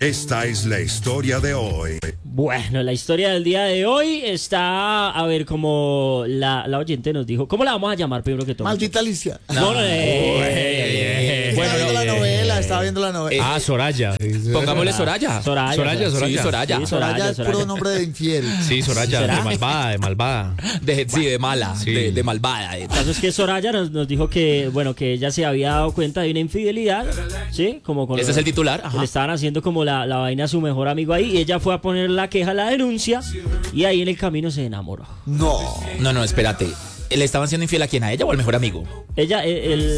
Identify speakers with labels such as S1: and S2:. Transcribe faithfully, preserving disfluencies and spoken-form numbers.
S1: Esta es la historia de hoy.
S2: Bueno, la historia del día de hoy está, a ver, como la, la oyente nos dijo, ¿cómo la vamos a llamar primero que todo?
S3: Maldita Alicia.
S2: No, no, eh,
S3: Estaba
S2: bueno,
S3: viendo la
S2: eh,
S3: novela, estaba viendo la novela.
S4: Ah, Soraya.
S5: Pongámosle Soraya.
S2: Soraya,
S4: Soraya,
S2: Soraya.
S4: Soraya.
S5: Sí, Soraya.
S2: Sí,
S3: Soraya es
S2: Soraya.
S3: puro nombre de infiel.
S4: Sí, Soraya,
S2: ¿Será?
S4: de malvada, de malvada.
S5: De, sí, de mala,
S4: Sí.
S5: de, de malvada.
S2: El caso es que Soraya nos, nos dijo que, bueno, que ella se había dado cuenta de una infidelidad, ¿sí? Como con
S5: Ese es el titular. Ajá.
S2: le estaban haciendo como la, la vaina a su mejor amigo ahí y ella fue a poner la queja, la denuncia y ahí en el camino se enamoró.
S3: No.
S5: No, no, espérate. ¿Le estaban siendo infiel a quién? ¿A ella o al mejor amigo?
S2: Ella, el, el-